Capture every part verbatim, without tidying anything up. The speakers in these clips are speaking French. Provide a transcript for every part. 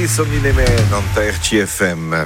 Somnilemen dans R C F M.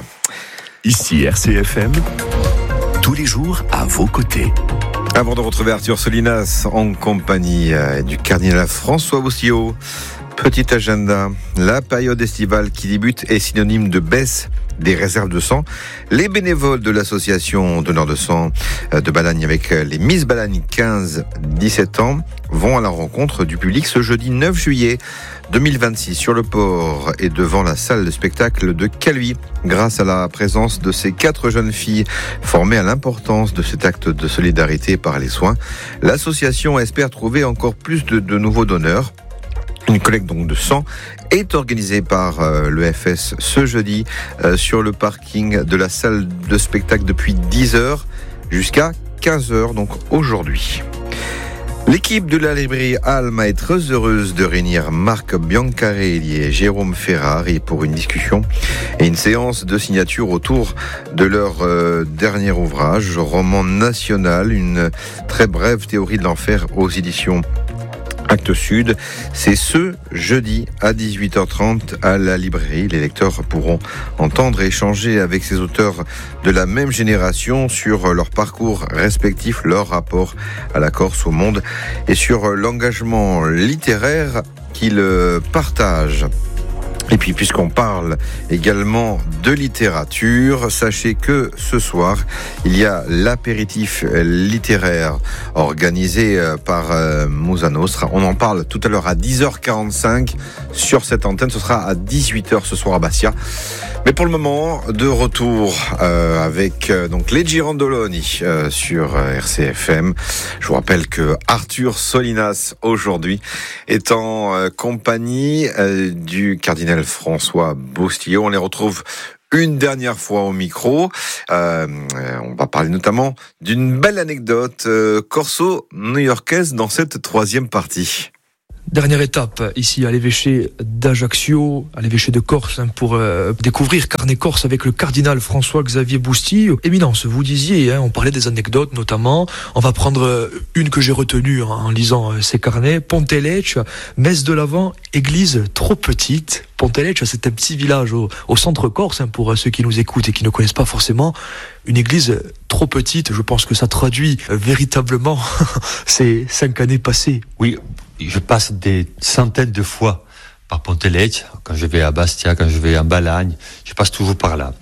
Ici R C F M, tous les jours à vos côtés. Avant de retrouver Arthur Solinas en compagnie du cardinal François Bostillot, petit agenda. La période estivale qui débute est synonyme de baisse des réserves de sang. Les bénévoles de l'association donneurs de sang de Balagne avec les Miss Balagne quinze dix-sept ans vont à la rencontre du public ce jeudi neuf juillet deux mille vingt-six sur le port et devant la salle de spectacle de Caluy. Grâce à la présence de ces quatre jeunes filles formées à l'importance de cet acte de solidarité par les soins, l'association espère trouver encore plus de, de nouveaux donneurs. Une collecte donc de sang est organisée par euh, l'E F S ce jeudi euh, sur le parking de la salle de spectacle depuis dix heures jusqu'à quinze heures, donc aujourd'hui. L'équipe de la librairie Alma est très heureuse de réunir Marc Biancarelli et Jérôme Ferrari pour une discussion et une séance de signature autour de leur euh, dernier ouvrage, roman national, une très brève théorie de l'enfer aux éditions Actes Sud. C'est ce jeudi à dix-huit heures trente à la librairie. Les lecteurs pourront entendre et échanger avec ces auteurs de la même génération sur leur parcours respectif, leur rapport à la Corse, au monde et sur l'engagement littéraire qu'ils partagent. Et puis, puisqu'on parle également de littérature, sachez que ce soir, il y a l'apéritif littéraire organisé par Musa Nostra. On en parle tout à l'heure à dix heures quarante-cinq sur cette antenne. Ce sera à dix-huit heures ce soir à Bastia. Mais pour le moment, de retour euh, avec euh, donc les Girandoloni euh, sur euh, R C F M. Je vous rappelle que Arthur Solinas aujourd'hui est en euh, compagnie euh, du cardinal François Bostillot. On les retrouve une dernière fois au micro. Euh, on va parler notamment d'une belle anecdote euh, corso-new-yorkaise dans cette troisième partie. Dernière étape, ici à l'évêché d'Ajaccio, à l'évêché de Corse, hein, pour euh, découvrir Carnet Corse avec le cardinal François-Xavier Boustille. Éminence, vous disiez, hein, on parlait des anecdotes notamment. On va prendre une que j'ai retenue en lisant euh, ces carnets. Pontelecce, messe de l'Avent, église trop petite. Pontelecce, c'est un petit village au, au centre Corse, hein, pour ceux qui nous écoutent et qui ne connaissent pas forcément. Une église trop petite, je pense que ça traduit euh, véritablement ces cinq années passées. Oui, je passe des centaines de fois par Pontelecce, quand je vais à Bastia, quand je vais à Balagne, je passe toujours par là.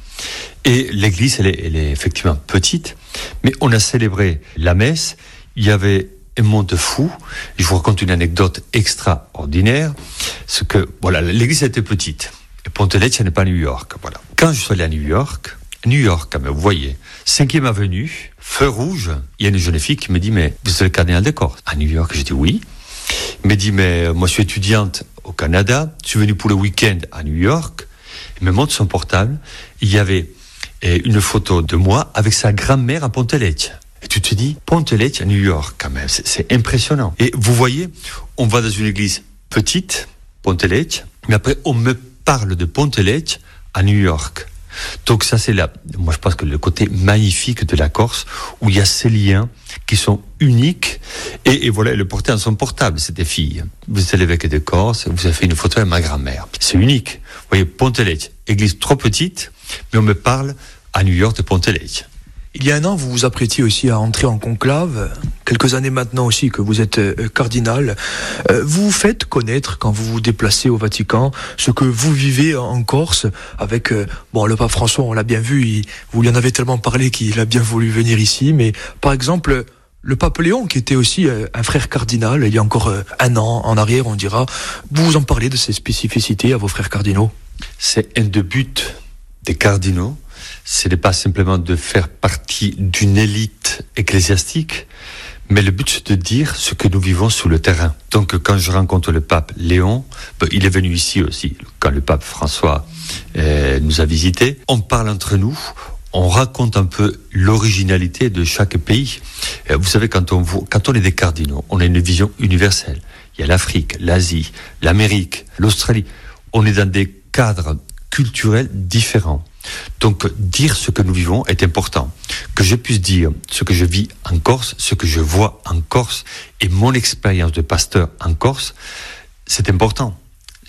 Et l'église, elle est, elle est effectivement petite, mais on a célébré la messe, il y avait un monde fou. Je vous raconte une anecdote extraordinaire, c'est que, voilà, l'église était petite, et Pontelecce n'est pas New York, voilà. Quand je suis allé à New York, New York, vous voyez, cinquième avenue, feu rouge, il y a une jeune fille qui me dit, mais vous êtes le cardinal de Corse? À New York, je dis oui. Il me dit, mais moi je suis étudiante au Canada, je suis venu pour le week-end à New York. Il me montre son portable, il y avait une photo de moi avec sa grand-mère à Pontelecce. Et tu te dis, Pontelecce à New York, quand même, c'est, c'est impressionnant. Et vous voyez, on va dans une église petite, Pontelecce, mais après on me parle de Pontelecce à New York. Donc ça c'est là, moi je pense que le côté magnifique de la Corse, où il y a ces liens qui sont uniques, et, et voilà, elle le portait dans son portable, c'était fille. Vous êtes l'évêque de Corse, vous avez fait une photo avec ma grand-mère. C'est unique. Vous voyez, Pontelecce, église trop petite, mais on me parle à New York de Pontelecce. Il y a un an, vous vous apprêtiez aussi à entrer en conclave. Quelques années maintenant aussi que vous êtes euh, cardinal. Euh, vous vous faites connaître quand vous vous déplacez au Vatican, ce que vous vivez en Corse avec, euh, bon, le pape François, on l'a bien vu, il, vous lui en avez tellement parlé qu'il a bien voulu venir ici. Mais par exemple, le pape Léon, qui était aussi euh, un frère cardinal, il y a encore euh, un an en arrière, on dira, vous vous en parlez de ces spécificités à vos frères cardinaux? C'est un des buts des cardinaux. Ce n'est pas simplement de faire partie d'une élite ecclésiastique, mais le but c'est de dire ce que nous vivons sur le terrain. Donc quand je rencontre le pape Léon, ben, il est venu ici aussi, quand le pape François euh, nous a visités, on parle entre nous, on raconte un peu l'originalité de chaque pays. Euh, vous savez, quand on, quand on est des cardinaux, on a une vision universelle. Il y a l'Afrique, l'Asie, l'Amérique, l'Australie. On est dans des cadres culturels différents. Donc, dire ce que nous vivons est important. Que je puisse dire ce que je vis en Corse, ce que je vois en Corse, et mon expérience de pasteur en Corse, c'est important.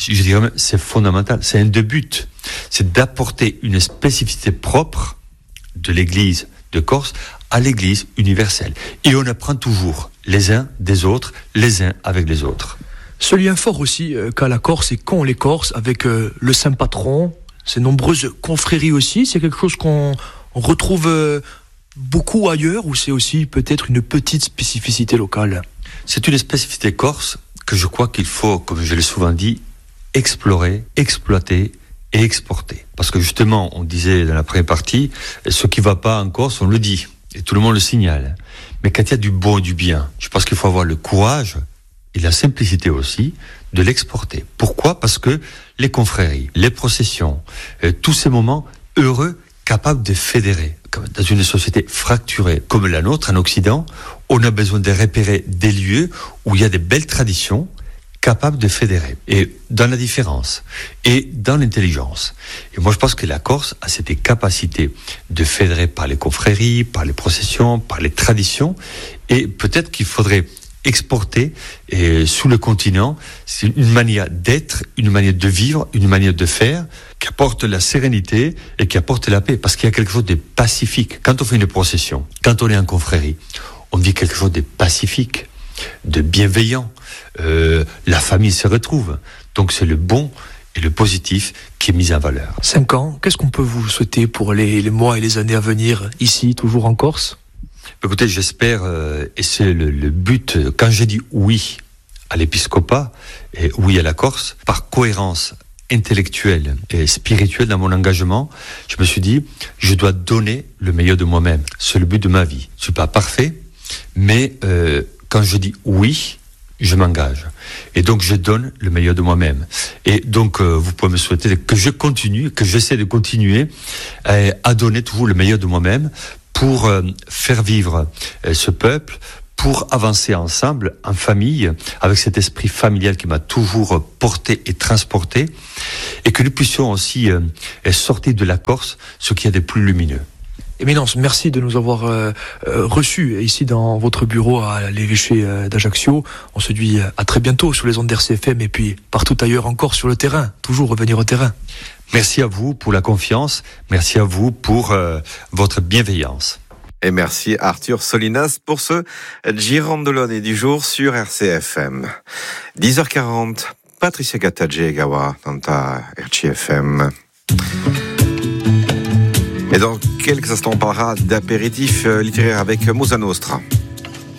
je dirais même, c'est fondamental. C'est un des buts. C'est d'apporter une spécificité propre de l'Église de Corse à l'Église universelle. Et on apprend toujours les uns des autres, les uns avec les autres. Ce lien fort aussi euh, qu'a la Corse et qu'ont les Corses avec euh, le Saint Patron, ces nombreuses confréries aussi, c'est quelque chose qu'on on retrouve euh, beaucoup ailleurs ou c'est aussi peut-être une petite spécificité locale? C'est une spécificité corse que je crois qu'il faut, comme je l'ai souvent dit, explorer, exploiter et exporter. Parce que justement, on disait dans la première partie, ce qui ne va pas en Corse, on le dit. Et tout le monde le signale. Mais quand il y a du bon et du bien, je pense qu'il faut avoir le courage et la simplicité aussi de l'exporter. Pourquoi ? Parce que les confréries, les processions, euh, tous ces moments heureux, capables de fédérer. Dans une société fracturée comme la nôtre en Occident, on a besoin de repérer des lieux où il y a des belles traditions capables de fédérer. Et dans la différence et dans l'intelligence. Et moi, je pense que la Corse a cette capacité de fédérer par les confréries, par les processions, par les traditions. Et peut-être qu'il faudrait exporter et sous le continent, c'est une manière d'être, une manière de vivre, une manière de faire qui apporte la sérénité et qui apporte la paix, parce qu'il y a quelque chose de pacifique. Quand on fait une procession, quand on est en confrérie, on vit quelque chose de pacifique, de bienveillant. Euh, la famille se retrouve. Donc c'est le bon et le positif qui est mis en valeur. Cinq ans, qu'est-ce qu'on peut vous souhaiter pour les, les mois et les années à venir, ici, toujours en Corse ? Écoutez, j'espère, euh, et c'est le, le but, quand j'ai dit oui à l'épiscopat, et oui à la Corse, par cohérence intellectuelle et spirituelle dans mon engagement, je me suis dit, je dois donner le meilleur de moi-même. C'est le but de ma vie. Je ne suis pas parfait, mais euh, quand je dis oui, je m'engage. Et donc, je donne le meilleur de moi-même. Et donc, euh, vous pouvez me souhaiter que je continue, que j'essaie de continuer euh, à donner toujours le meilleur de moi-même pour euh, faire vivre euh, ce peuple, pour avancer ensemble, en famille, avec cet esprit familial qui m'a toujours porté et transporté, et que nous puissions aussi euh, sortir de la Corse ce qu'il y a de plus lumineux. Éminence, merci de nous avoir euh, euh, reçus ici dans votre bureau à l'évêché euh, d'Ajaccio. On se dit à très bientôt sur les ondes d'R C F M et puis partout ailleurs encore sur le terrain, toujours revenir au terrain. Merci à vous pour la confiance, merci à vous pour euh, votre bienveillance. Et merci Arthur Solinas pour ce Girandolone du jour sur R C F M. dix heures quarante, Patricia Gattagé-Gawa dans ta R C F M. Et dans quelques instants, on parlera d'apéritif littéraire avec Musa Nostra.